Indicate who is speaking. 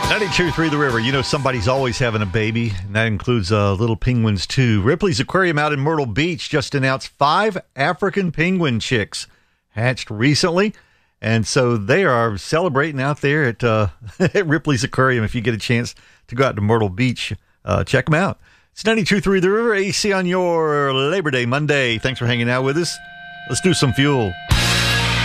Speaker 1: 92.3 The River. You know somebody's always having a baby, and that includes little penguins, too. Ripley's Aquarium out in Myrtle Beach just announced 5 African penguin chicks hatched recently, and so they are celebrating out there at, at Ripley's Aquarium. If you get a chance to go out to Myrtle Beach, check them out. It's 92.3 The River, AC on your Labor Day Monday. Thanks for hanging out with us. Let's do some fuel.